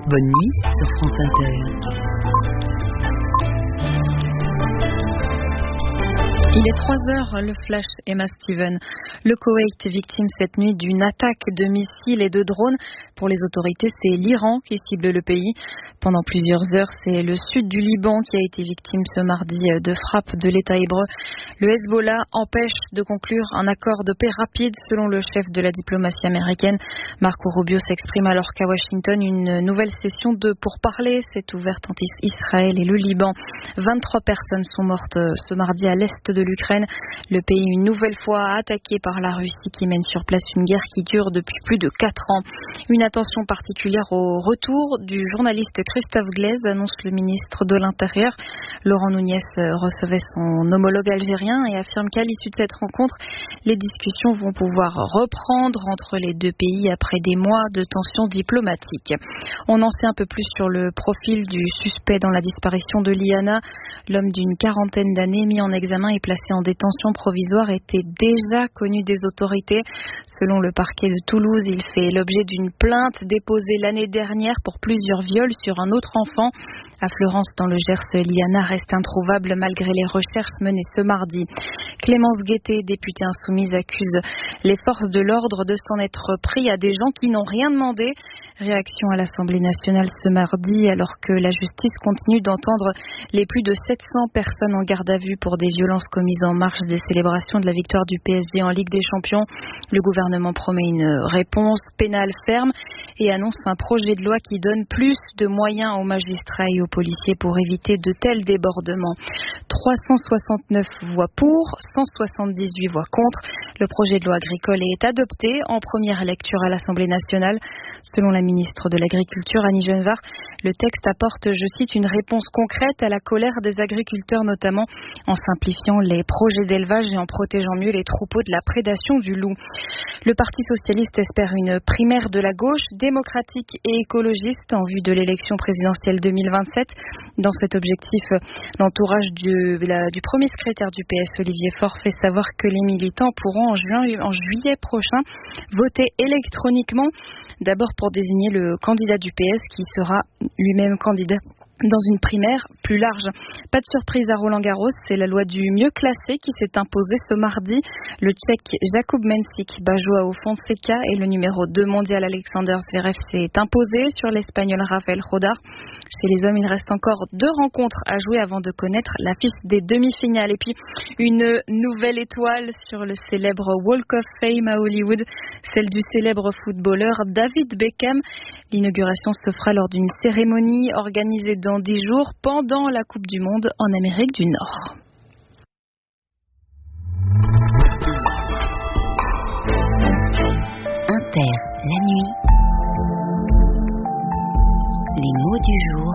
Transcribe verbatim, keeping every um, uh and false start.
Bonne nuit sur France Inter. Il est trois heures, le flash Emma Steven. Le Koweït est victime cette nuit d'une attaque de missiles et de drones. Pour les autorités, c'est l'Iran qui cible le pays. Pendant plusieurs heures, c'est le sud du Liban qui a été victime ce mardi de frappes de l'État hébreu. Le Hezbollah empêche de conclure un accord de paix rapide selon le chef de la diplomatie américaine. Marco Rubio s'exprime alors qu'à Washington, une nouvelle session de pourparlers s'est ouverte entre Israël et le Liban. vingt-trois personnes sont mortes ce mardi à l'est de l'Ukraine. Le pays une nouvelle fois attaqué par la Russie qui mène sur place une guerre qui dure depuis plus de quatre ans. Une attention particulière au retour du journaliste Christophe Glaise, annonce le ministre de l'Intérieur. Laurent Nunez recevait son homologue algérien et affirme qu'à l'issue de cette rencontre, les discussions vont pouvoir reprendre entre les deux pays après des mois de tensions diplomatiques. On en sait un peu plus sur le profil du suspect dans la disparition de Liana. L'homme d'une quarantaine d'années mis en examen et placé en détention provisoire était déjà connu des autorités. Selon le parquet de Toulouse, il fait l'objet d'une plainte déposée l'année dernière pour plusieurs viols sur un autre enfant. À Fleurance, dans le Gers, Liana reste introuvable malgré les recherches menées ce mardi. Clémence Guettet, députée insoumise, accuse les forces de l'ordre de s'en être pris à des gens qui n'ont rien demandé. Réaction à l'Assemblée nationale ce mardi, alors que la justice continue d'entendre les plus de sept cents personnes en garde à vue pour des violences commises en marge des célébrations de la victoire du P S G en Ligue des Champions. Le gouvernement promet une réponse pénale ferme et annonce un projet de loi qui donne plus de moyens aux magistrats et aux policiers pour éviter de tels débordements. trois cent soixante-neuf voix pour, cent soixante-dix-huit voix contre. Le projet de loi agricole est adopté en première lecture à l'Assemblée nationale. Selon la ministre de l'Agriculture, Annie Genevard, le texte apporte, je cite, une réponse concrète à la colère des agriculteurs, notamment en simplifiant les projets d'élevage et en protégeant mieux les troupeaux de la prédation du loup. Le Parti socialiste espère une primaire de la gauche démocratique et écologiste en vue de l'élection présidentielle deux mille vingt-sept. Dans cet objectif, l'entourage du, la, du premier secrétaire du P S, Olivier Faure, fait savoir que les militants pourront en, juin, en juillet prochain voter électroniquement, d'abord pour désigner le candidat du P S qui sera lui-même candidat dans une primaire plus large. Pas de surprise à Roland-Garros, c'est la loi du mieux classé qui s'est imposée ce mardi. Le Tchèque Jakub Mensik bat Joao Fonseca et le numéro deux mondial Alexander Zverev s'est imposé sur l'Espagnol Rafael Rodar. Chez les hommes, il reste encore deux rencontres à jouer avant de connaître l'affiche des demi-finales. Et puis, une nouvelle étoile sur le célèbre Walk of Fame à Hollywood, celle du célèbre footballeur David Beckham. L'inauguration se fera lors d'une cérémonie organisée dans dix jours pendant la Coupe du Monde en Amérique du Nord. Inter, la nuit. Les mots du jour